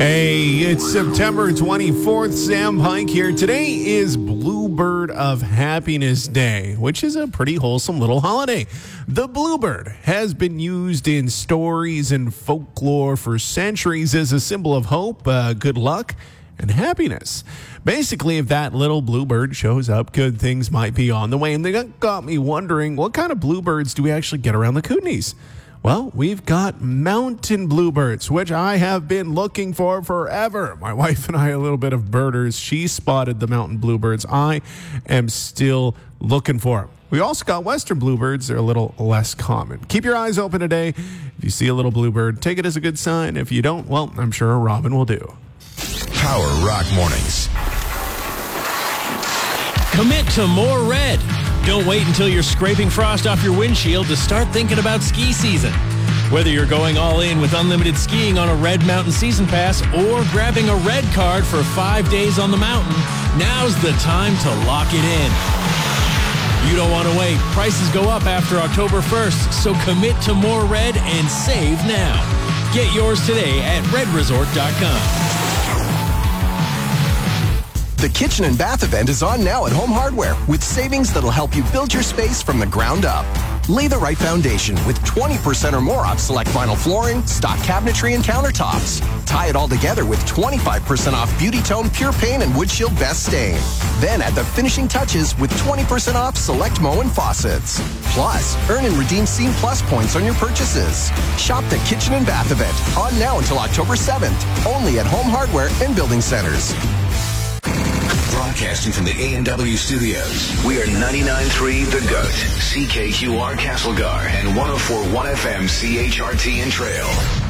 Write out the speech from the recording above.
Hey, it's September 24th. Sam Pike here. Today is Bluebird of Happiness Day, which is a pretty wholesome little holiday. The bluebird has been used in stories and folklore for centuries as a symbol of hope, good luck, and happiness. Basically, if that little bluebird shows up, good things might be on the way. And they got me wondering, what kind of bluebirds do we actually get around the Kootenays? Well, we've got mountain bluebirds, which I have been looking for forever. My wife and I are a little bit of birders. She spotted the mountain bluebirds. I am still looking for them. We also got western bluebirds. They're a little less common. Keep your eyes open today. If you see a little bluebird, take it as a good sign. If you don't, well, I'm sure a robin will do. Power Rock Mornings. Commit to more red. Don't wait until you're scraping frost off your windshield to start thinking about ski season. Whether you're going all in with unlimited skiing on a Red Mountain Season Pass or grabbing a red card for 5 days on the mountain, now's the time to lock it in. You don't want to wait. Prices go up after October 1st, so commit to more red and save now. Get yours today at redresort.com. The Kitchen and Bath event is on now at Home Hardware with savings that'll help you build your space from the ground up. Lay the right foundation with 20% or more off select vinyl flooring, stock cabinetry, and countertops. Tie it all together with 25% off Beauty Tone Pure Paint and Wood Shield Best Stain. Then add the finishing touches with 20% off select Moen faucets. Plus, earn and redeem Scene Plus points on your purchases. Shop the Kitchen and Bath event on now until October 7th, only at Home Hardware and Building Centers. Broadcasting from the A&W studios, we are 99.3 The Goat, CKQR Castlegar, and 104.1 FM CHRT and Trail.